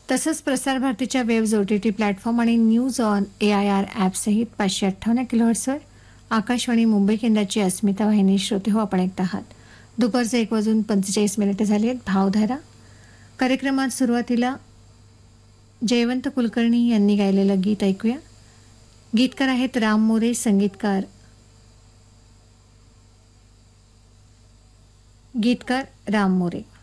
तसंच प्रसार भारतीच्या वेव्ज OTT प्लॅटफॉर्म आणि news on AIR ॲपसहित 558 किलोहर्ट्झवर Akashvani Mumbai केंद्राची अस्मिता वाहिनी श्रोते हो आपण ऐकत आहात. दुपारचे 1:45 झाले आहेत. भावधारा कार्यक्रमात सुरुवातीला जयवंत कुलकर्णी यांनी गायलेलं गीत ऐकूया. गीतकार आहेत राम मोरे, गीतकार राम मोरे.